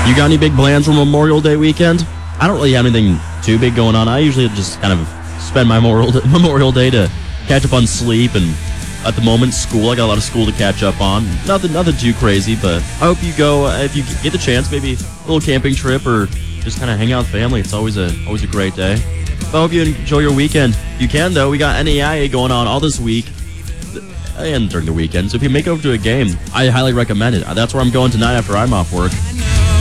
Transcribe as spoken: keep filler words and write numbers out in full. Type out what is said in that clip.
You got any big plans for Memorial Day weekend? I don't really have anything too big going on. I usually just kind of spend my Memorial Day, Memorial Day to catch up on sleep, and at the moment, school. I got a lot of school to catch up on. Nothing, nothing too crazy, but I hope you go uh, if you get the chance. Maybe a little camping trip or just kind of hang out with family. It's always a always a great day. I hope you enjoy your weekend. You can though. We got N A I A going on all this week and during the weekend. So if you make it over to a game, I highly recommend it. That's where I'm going tonight after I'm off work.